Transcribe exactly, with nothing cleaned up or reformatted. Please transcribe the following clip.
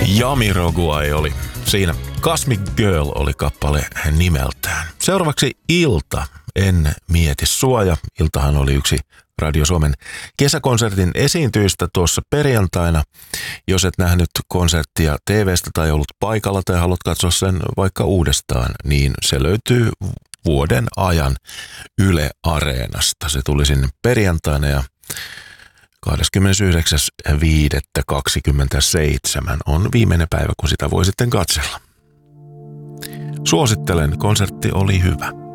Jamiroquai oli siinä. Cosmic Girl oli kappale nimeltään. Seuraavaksi Ilta, En mieti sua. Ja Iltahan oli yksi Radio Suomen kesäkonsertin esiintyjistä tuossa perjantaina. Jos et nähnyt konserttia T V:stä tai ollut paikalla tai haluat katsoa sen vaikka uudestaan, niin se löytyy vuoden ajan Yle Areenasta. Se tuli sinne perjantaina ja kahdeskymmenesyhdeksäs viidettä kaksikymmentäseitsemän on viimeinen päivä, kun sitä voi sitten katsella. Suosittelen, konsertti oli hyvä.